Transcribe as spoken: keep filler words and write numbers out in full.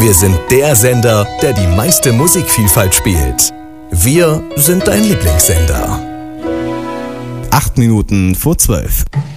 Wir sind der Sender, der die meiste Musikvielfalt spielt. Wir sind dein Lieblingssender. Acht Minuten vor zwölf.